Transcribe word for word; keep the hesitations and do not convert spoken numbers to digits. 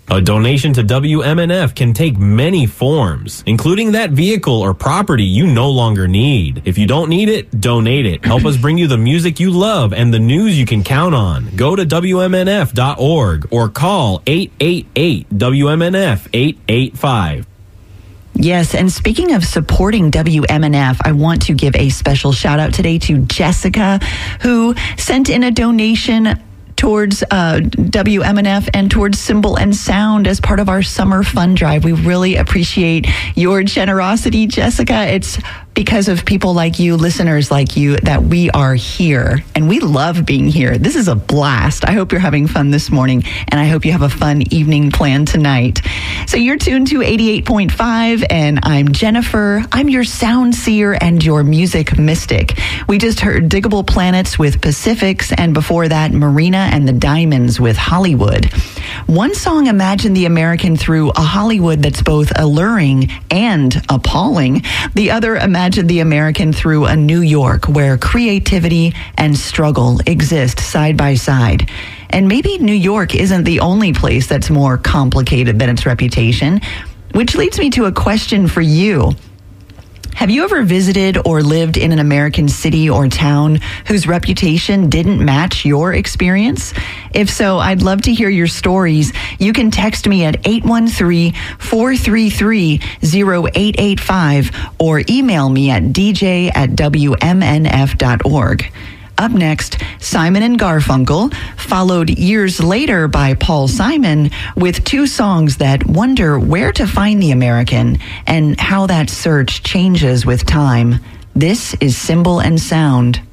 A donation to W M N F can take many forms, including that vehicle or property you no longer need. If you don't need it, donate it. Help us bring you the music you love and the news you can count on. Go to W M N F dot org or call eight eight eight W M N F eight eight five. Yes, and speaking of supporting W M N F, I want to give a special shout out today to Jessica, who sent in a donation towards uh, W M N F and towards Symbol and Sound as part of our summer fund drive. We really appreciate your generosity, Jessica. It's because of people like you, listeners like you, that we are here. And we love being here. This is a blast. I hope you're having fun this morning, and I hope you have a fun evening planned tonight. So you're tuned to eighty-eight point five, and I'm Jennifer. I'm your sound seer and your music mystic. We just heard Diggable Planets with Pacifics, and before that, Marina and the Diamonds with Hollywood. One song imagined the American through a Hollywood that's both alluring and appalling. The other imagined the American through a New York where creativity and struggle exist side by side. And maybe New York isn't the only place that's more complicated than its reputation, which leads me to a question for you. Have you ever visited or lived in an American city or town whose reputation didn't match your experience? If so, I'd love to hear your stories. You can text me at eight one three, four three three, zero eight eight five or email me at d j at w m n f dot org. Up next, Simon and Garfunkel, followed years later by Paul Simon, with two songs that wonder where to find the American and how that search changes with time. This is Symbol and Sound.